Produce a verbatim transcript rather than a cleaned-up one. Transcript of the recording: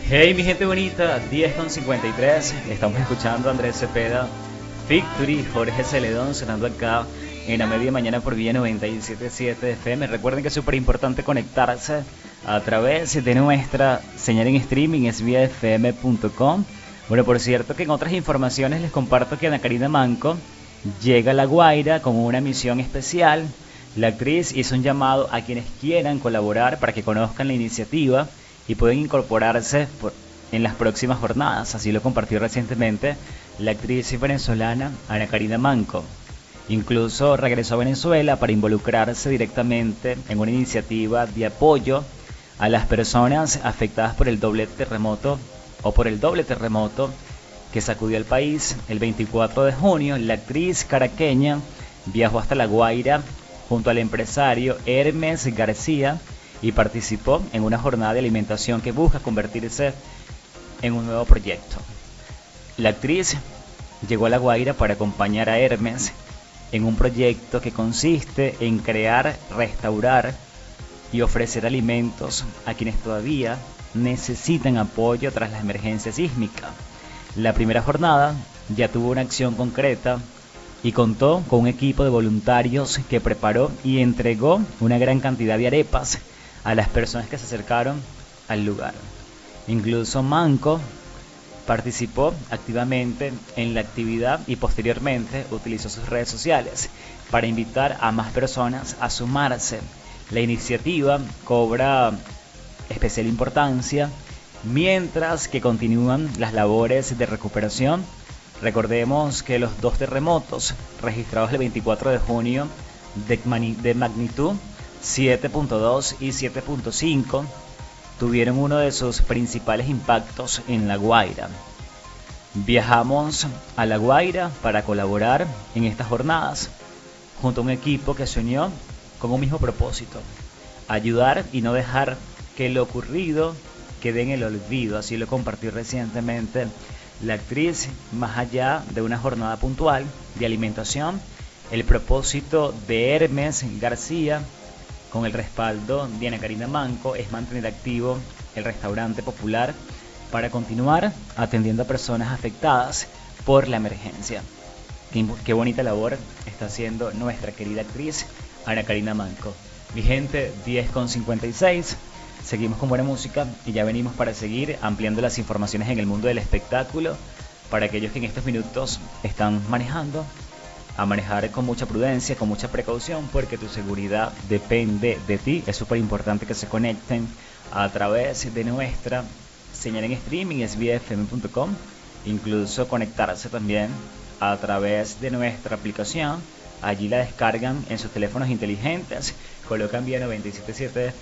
Hey mi gente bonita, diez con cincuenta y tres, estamos escuchando a Andrés Cepeda, Victory, Jorge Celedón sonando acá en la media mañana por Vía noventa y siete punto siete F M. Recuerden que es súper importante conectarse a través de nuestra señal en streaming, es vía f m punto com. Bueno, por cierto que en otras informaciones les comparto que Ana Karina Manco llega a La Guaira con una misión especial. La actriz hizo un llamado a quienes quieran colaborar para que conozcan la iniciativa y pueden incorporarse por, en las próximas jornadas. Así lo compartió recientemente la actriz venezolana Ana Karina Manco. Incluso regresó a Venezuela para involucrarse directamente en una iniciativa de apoyo a las personas afectadas por el doble terremoto o por el doble terremoto que sacudió el país el veinticuatro de junio. La actriz caraqueña viajó hasta La Guaira junto al empresario Hermes García y participó en una jornada de alimentación que busca convertirse en un nuevo proyecto. La actriz llegó a La Guaira para acompañar a Hermes en un proyecto que consiste en crear, restaurar y ofrecer alimentos a quienes todavía necesitan apoyo tras la emergencia sísmica. La primera jornada ya tuvo una acción concreta y contó con un equipo de voluntarios que preparó y entregó una gran cantidad de arepas a las personas que se acercaron al lugar. Incluso Manco participó activamente en la actividad y posteriormente utilizó sus redes sociales para invitar a más personas a sumarse. La iniciativa cobra especial importancia mientras que continúan las labores de recuperación. Recordemos que los dos terremotos registrados el veinticuatro de junio de magnitud siete punto dos y siete punto cinco tuvieron uno de sus principales impactos en La Guaira. Viajamos a La Guaira para colaborar en estas jornadas junto a un equipo que se unió con un mismo propósito: ayudar y no dejar que lo ocurrido quede en el olvido. Así lo compartió recientemente la actriz. Más allá de una jornada puntual de alimentación, el propósito de Hermes García, con el respaldo de Ana Karina Manco, es mantener activo el restaurante popular para continuar atendiendo a personas afectadas por la emergencia. Qué, qué bonita labor está haciendo nuestra querida actriz Ana Karina Manco. Mi gente, diez con cincuenta y seis, seguimos con buena música y ya venimos para seguir ampliando las informaciones en el mundo del espectáculo para aquellos que en estos minutos están manejando, a manejar con mucha prudencia, con mucha precaución, porque tu seguridad depende de ti. Es súper importante que se conecten a través de nuestra señal en streaming, es vía f m punto com, incluso conectarse también a través de nuestra aplicación. Allí la descargan en sus teléfonos inteligentes, colocan vía noventa y siete punto siete